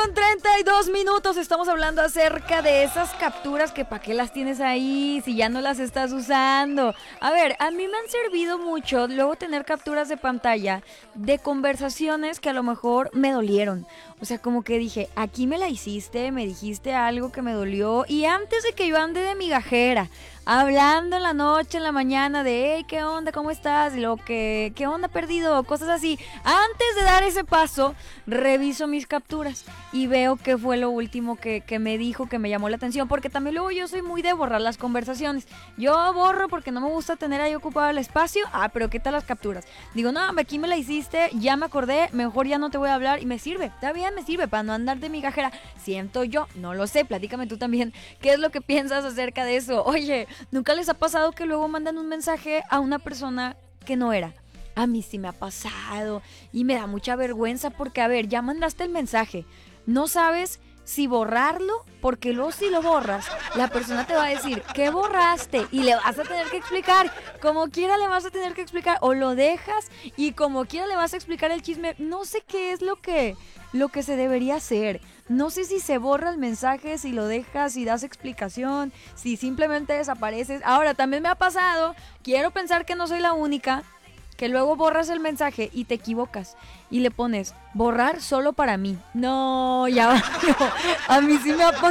8:32. Estamos hablando acerca de esas capturas que para qué las tienes ahí si ya no las estás usando. A ver, a mí me han servido mucho luego tener capturas de pantalla de conversaciones que a lo mejor me dolieron. O sea, como que dije, aquí me la hiciste, me dijiste algo que me dolió. Y antes de que yo ande de migajera, hablando en la noche, en la mañana de, hey, ¿qué onda? ¿Cómo estás? Y luego, ¿qué onda, perdido? Cosas así. Antes de dar ese paso, reviso mis capturas y veo qué fue lo último que me dijo, que me llamó la atención. Porque también luego yo soy muy de borrar las conversaciones. Yo borro porque no me gusta tener ahí ocupado el espacio. Pero ¿qué tal las capturas? Digo, no, aquí me la hiciste, ya me acordé, mejor ya no te voy a hablar. Y me sirve, está bien, me sirve para no andar de migajera. Siento yo, no lo sé, platícame tú también. ¿Qué es lo que piensas acerca de eso? Oye, ¿nunca les ha pasado que luego mandan un mensaje a una persona que no era? A mí sí me ha pasado y me da mucha vergüenza porque, a ver, ya mandaste el mensaje, no sabes si borrarlo, porque luego si lo borras, la persona te va a decir, ¿qué borraste? Y le vas a tener que explicar, como quiera le vas a tener que explicar, o lo dejas y como quiera le vas a explicar el chisme. No sé qué es lo que se debería hacer. No sé si se borra el mensaje, si lo dejas, si das explicación, si simplemente desapareces. Ahora, también me ha pasado, quiero pensar que no soy la única, que luego borras el mensaje y te equivocas y le pones borrar solo para mí. No, ya va. No. A mí sí me ha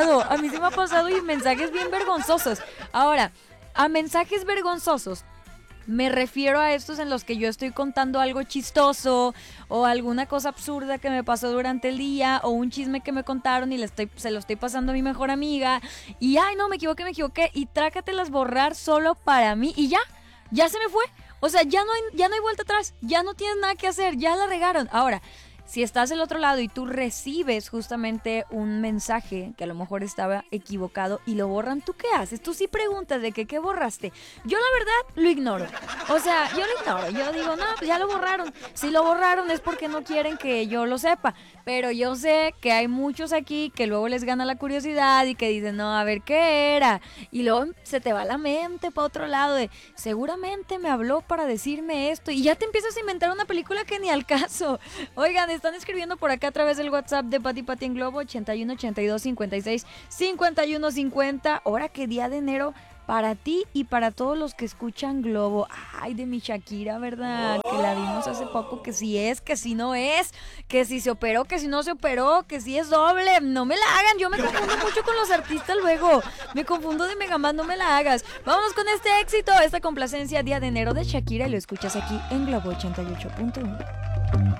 pasado y mensajes bien vergonzosos. Ahora, a mensajes vergonzosos me refiero a estos en los que yo estoy contando algo chistoso o alguna cosa absurda que me pasó durante el día o un chisme que me contaron y se lo estoy pasando a mi mejor amiga y ay no, me equivoqué y trácatelas borrar solo para mí y ya se me fue. O sea, ya no hay vuelta atrás, ya no tienes nada que hacer, ya la regaron. Ahora, si estás del otro lado y tú recibes justamente un mensaje que a lo mejor estaba equivocado y lo borran, ¿tú qué haces? Tú sí preguntas de qué borraste. Yo la verdad lo ignoro. O sea, yo lo ignoro. Yo digo, no, pues ya lo borraron. Si lo borraron es porque no quieren que yo lo sepa. Pero yo sé que hay muchos aquí que luego les gana la curiosidad y que dicen, no, a ver qué era. Y luego se te va la mente para otro lado de, seguramente me habló para decirme esto. Y ya te empiezas a inventar una película que ni al caso. Oigan, están escribiendo por acá a través del WhatsApp de Pati en Globo 81 82 56 51 50. Ahora que día de enero para ti y para todos los que escuchan Globo. Ay, de mi Shakira, ¿verdad? Que la vimos hace poco, que si es, que si no es, que si se operó, que si no se operó, que si es doble. No me la hagan, yo me confundo mucho con los artistas luego. Me confundo de Megamás, no me la hagas. Vámonos con este éxito, esta complacencia día de enero de Shakira y lo escuchas aquí en Globo 88.1.